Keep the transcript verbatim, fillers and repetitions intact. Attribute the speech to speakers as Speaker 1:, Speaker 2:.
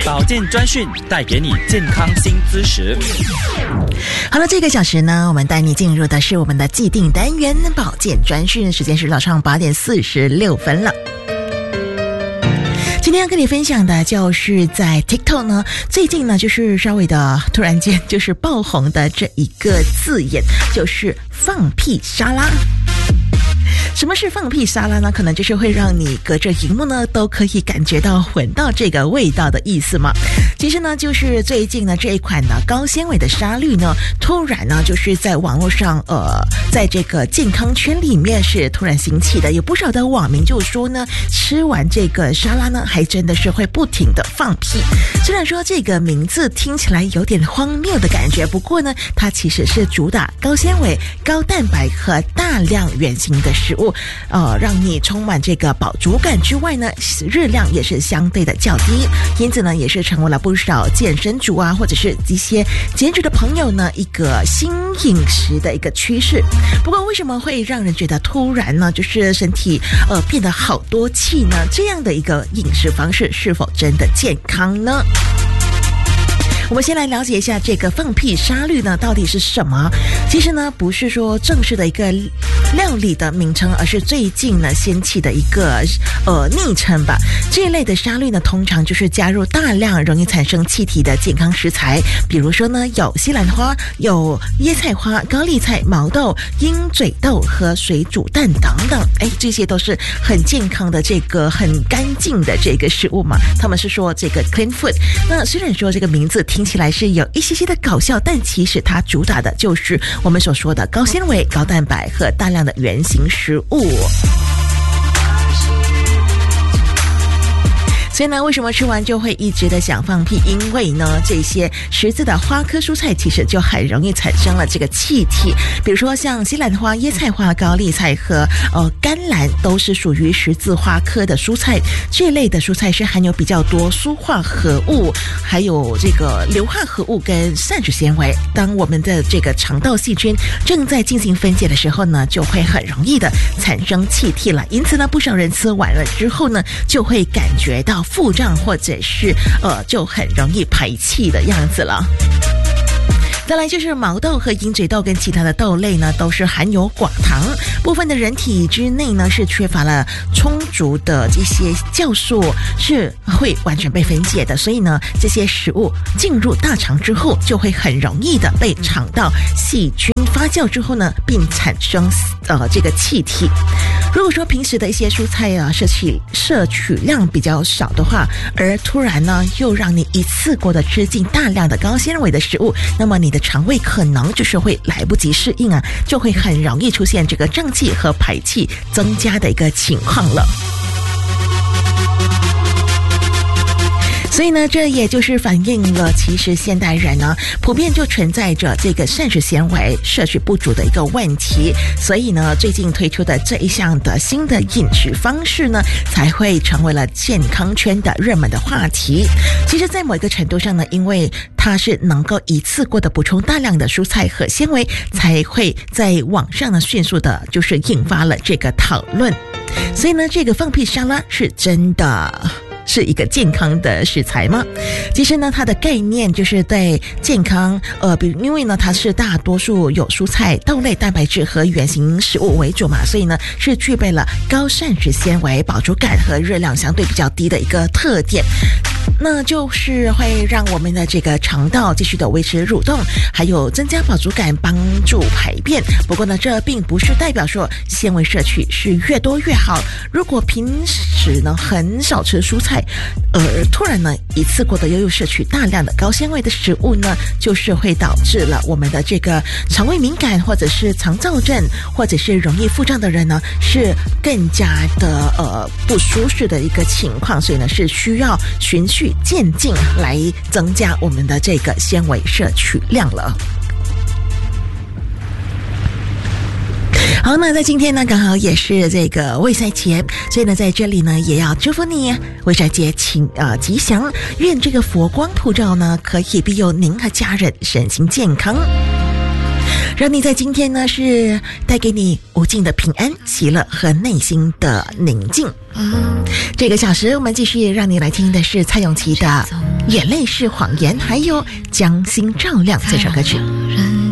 Speaker 1: 保健专讯带给你健康新知识。
Speaker 2: 好了，这个小时呢，我们带你进入的是我们的既定单元保健专讯，时间是早上八点四十六分了。今天要跟你分享的就是在 TikTok 呢，最近呢就是稍微的突然间就是爆红的这一个字眼，就是放屁沙拉。什么是放屁沙拉呢？可能就是会让你隔着荧幕呢都可以感觉到闻到这个味道的意思嘛。其实呢，就是最近呢这一款的高纤维的沙律呢，突然呢就是在网络上呃，在这个健康圈里面是突然兴起的，有不少的网民就说呢，吃完这个沙拉呢，还真的是会不停的放屁。虽然说这个名字听起来有点荒谬的感觉，不过呢，它其实是主打高纤维、高蛋白和大量原型的食物。呃，让你充满这个饱足感之外呢，热量也是相对的较低，因此呢，也是成为了不少健身族啊，或者是一些减脂的朋友呢，一个新饮食的一个趋势。不过，为什么会让人觉得突然呢，就是身体呃变得好多气呢？这样的一个饮食方式是否真的健康呢？我们先来了解一下这个放屁沙律呢到底是什么。其实呢不是说正式的一个料理的名称，而是最近呢掀起的一个呃昵称吧。这一类的沙律呢通常就是加入大量容易产生气体的健康食材，比如说呢有西兰花、有椰菜花、高丽菜、毛豆、鹰嘴豆和水煮蛋等等。哎，这些都是很健康的这个很干净的这个食物嘛。他们是说这个 clean food。那虽然说这个名字听起来是有一些些的搞笑，但其实它主打的就是我们所说的高纤维、高蛋白和大量的原型食物。所以呢，为什么吃完就会一直的想放屁？因为呢，这些十字的花科蔬菜其实就很容易产生了这个气体，比如说像西兰花、椰菜花、高丽菜和呃甘蓝都是属于十字花科的蔬菜。这类的蔬菜是含有比较多塑化合物，还有这个硫化合物跟膳食纤维。当我们的这个肠道细菌正在进行分解的时候呢，就会很容易的产生气体了。因此呢，不少人吃完了之后呢，就会感觉到腹胀，或者是呃就很容易排气的样子了。再来就是毛豆和鹰嘴豆跟其他的豆类呢，都是含有寡糖，部分的人体之内呢是缺乏了充足的这些酵素，是会完全被分解的，所以呢这些食物进入大肠之后，就会很容易的被肠道细菌发酵之后呢，并产生呃这个气体。如果说平时的一些蔬菜啊摄取摄取量比较少的话，而突然呢又让你一次过的吃进大量的高纤维的食物，那么你的肠胃可能就是会来不及适应啊，就会很容易出现这个胀气和排气增加的一个情况了。所以呢，这也就是反映了其实现代人呢普遍就存在着这个膳食纤维摄取不足的一个问题，所以呢最近推出的这一项的新的饮食方式呢才会成为了健康圈的热门的话题。其实在某一个程度上呢，因为它是能够一次过的补充大量的蔬菜和纤维，才会在网上呢迅速的就是引发了这个讨论。所以呢，这个放屁沙拉是真的是一个健康的食材吗？其实呢，它的概念就是对健康，呃，比因为呢，它是大多数有蔬菜、豆类、蛋白质和原型食物为主嘛，所以呢，是具备了高膳食纤维、饱足感和热量相对比较低的一个特点。那就是会让我们的这个肠道继续的维持蠕动，还有增加饱足感，帮助排便。不过呢，这并不是代表说纤维摄取是越多越好。如果平时呢很少吃蔬菜，而突然呢一次过的又又摄取大量的高纤维的食物呢，就是会导致了我们的这个肠胃敏感，或者是肠燥症，或者是容易腹胀的人呢，是更加的呃不舒适的一个情况。所以呢，是需要循序渐进来增加我们的这个纤维摄取量了。好，那在今天呢，刚好也是这个卫赛节，所以呢，在这里呢，也要祝福你卫赛节请呃吉祥，愿这个佛光普照呢，可以庇佑您和家人身心健康，让你在今天呢是带给你无尽的平安、喜乐和内心的宁静。这个小时我们继续让你来听的是蔡咏琪的《 眼泪是谎言，还有将心照亮这首歌曲。